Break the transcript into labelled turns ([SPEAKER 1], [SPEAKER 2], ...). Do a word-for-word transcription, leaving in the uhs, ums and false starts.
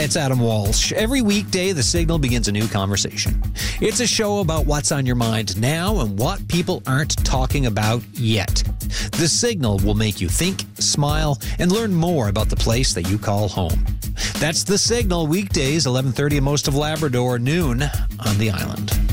[SPEAKER 1] Hi, it's Adam Walsh. Every weekday, The Signal begins a new conversation. It's a show about what's on your mind now and what people aren't talking about yet. The Signal will make you think, smile, and learn more about the place that you call home. That's The Signal, weekdays, eleven thirty in most of Labrador, noon on the island.